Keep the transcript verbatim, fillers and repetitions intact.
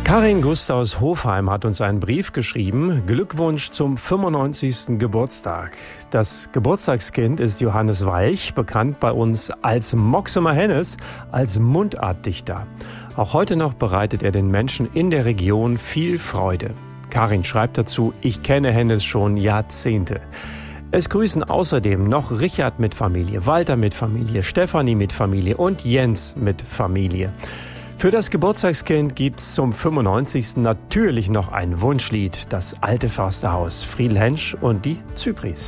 Karin Gust aus Hofheim hat uns einen Brief geschrieben. Glückwunsch zum fünfundneunzigsten Geburtstag. Das Geburtstagskind ist Johannes Walch, bekannt bei uns als Moxemer Hennes, als Mundartdichter. Auch heute noch bereitet er den Menschen in der Region viel Freude. Karin schreibt dazu, ich kenne Hennes schon Jahrzehnte. Es grüßen außerdem noch Richard mit Familie, Walter mit Familie, Stefanie mit Familie und Jens mit Familie. Für das Geburtstagskind gibt's zum fünfundneunzigsten natürlich noch ein Wunschlied, das alte Försterhaus, Friedel Hensch und die Zypris.